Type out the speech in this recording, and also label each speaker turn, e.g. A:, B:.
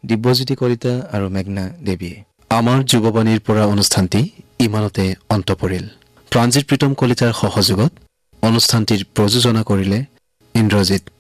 A: দিব্যজ্যোতি কলিতা আৰু মেঘনা দেৱীয়ে। আমাৰ যুৱবাণীৰ পৰা অনুষ্ঠানটি ইমানতে অন্ত পৰিল। প্ৰাণজিৎ প্ৰীতম কলিতাৰ সহযোগত অনুষ্ঠানটিৰ প্ৰযোজনা কৰিলে ইন্দ্ৰজিৎ